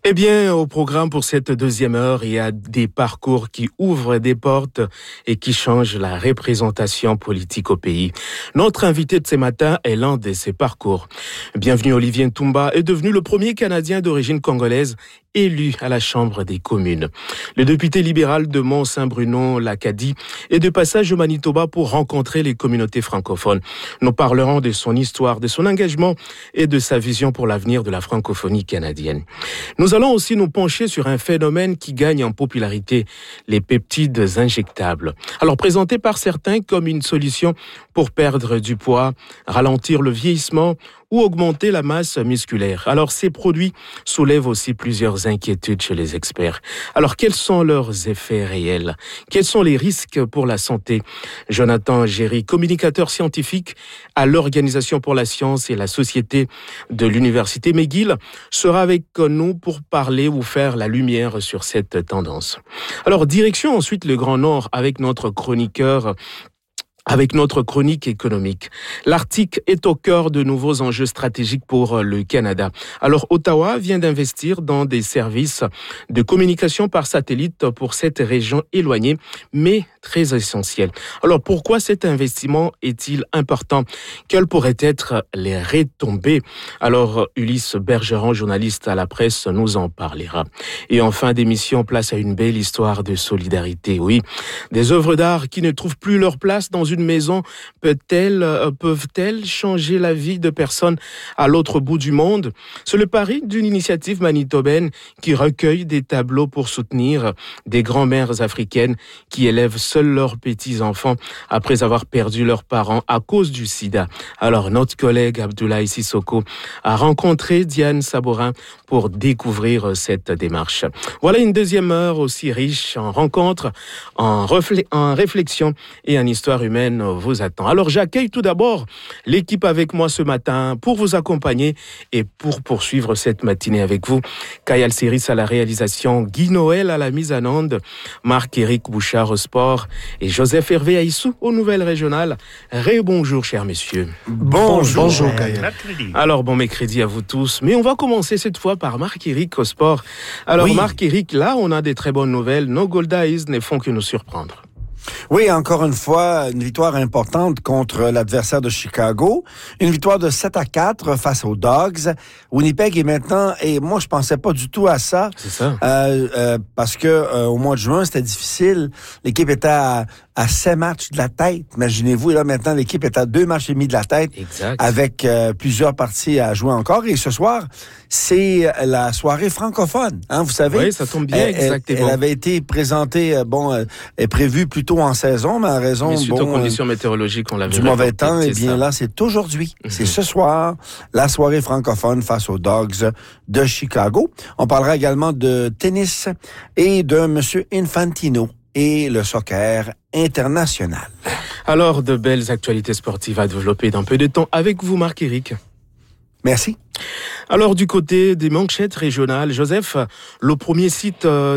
Eh bien, au programme pour cette deuxième heure, il y a des parcours qui ouvrent des portes et qui changent la représentation politique au pays. Notre invité de ce matin est l'un de ces parcours. Bienvenue, Olivier Ntumba est devenu le premier Canadien d'origine congolaise élu à la Chambre des communes. Le député libéral de Mont-Saint-Bruno-Lacadie est de passage au Manitoba pour rencontrer les communautés francophones. Nous parlerons de son histoire, de son engagement et de sa vision pour l'avenir de la francophonie canadienne. Nous allons aussi nous pencher sur un phénomène qui gagne en popularité, les peptides injectables. Alors présenté par certains comme une solution pour perdre du poids, ralentir le vieillissement ou augmenter la masse musculaire. Alors ces produits soulèvent aussi plusieurs inquiétudes chez les experts. Alors quels sont leurs effets réels? Quels sont les risques pour la santé? Jonathan Géry, communicateur scientifique à l'Organisation pour la science et la société de l'Université McGill, sera avec nous pour parler ou faire la lumière sur cette tendance. Alors direction ensuite le Grand Nord avec notre chronique économique. L'Arctique est au cœur de nouveaux enjeux stratégiques pour le Canada. Alors, Ottawa vient d'investir dans des services de communication par satellite pour cette région éloignée, mais très essentielle. Alors, pourquoi cet investissement est-il important? Quelles pourraient être les retombées? Alors, Ulysse Bergeron, journaliste à la presse, nous en parlera. Et en fin d'émission, place à une belle histoire de solidarité. Oui, des œuvres d'art qui ne trouvent plus leur place dans une maison peuvent-elles changer la vie de personnes à l'autre bout du monde? C'est le pari d'une initiative manitobaine qui recueille des tableaux pour soutenir des grand-mères africaines qui élèvent seuls leurs petits-enfants après avoir perdu leurs parents à cause du sida. Alors, notre collègue Abdoulaye Sissoko a rencontré Diane Saborin pour découvrir cette démarche. Voilà une deuxième heure aussi riche en rencontres, en réflexions et en histoire humaine vous attend. Alors j'accueille tout d'abord l'équipe avec moi ce matin pour vous accompagner et pour poursuivre cette matinée avec vous. Kayal Seris à la réalisation, Guy Noël à la mise en onde, Marc-Éric Bouchard au sport et Joseph Hervé Aïssou aux nouvelles régionales. Bonjour chers messieurs. Bonjour Kayal. Alors bon mercredi à vous tous, mais on va commencer cette fois par Marc-Éric au sport. Alors oui. Marc-Éric, là on a des très bonnes nouvelles, nos Goldaïs ne font que nous surprendre. Oui, encore une fois, une victoire importante contre l'adversaire de Chicago. Une victoire de 7-4 face aux Dogs. Winnipeg est maintenant, et moi je pensais pas du tout à ça. C'est ça. Parce que au mois de juin, c'était difficile. L'équipe était à 7 matchs de la tête. Imaginez-vous, et là maintenant, l'équipe est à 2 matchs et demi de la tête. Exact. Avec plusieurs parties à jouer encore. Et ce soir, c'est la soirée francophone. Hein, vous savez. Oui, ça tombe bien, exactement. Elle avait été présentée, est prévue plus tôt en saison, mais en raison mais suite aux conditions météorologiques, on l'avait du mauvais temps, et bien là, c'est aujourd'hui. Mm-hmm. C'est ce soir, la soirée francophone face aux Dogs de Chicago. On parlera également de tennis et de M. Infantino et le soccer international. Alors, de belles actualités sportives à développer dans peu de temps avec vous, Marc-Éric. Merci. Alors, du côté des manchettes régionales, Joseph, le premier site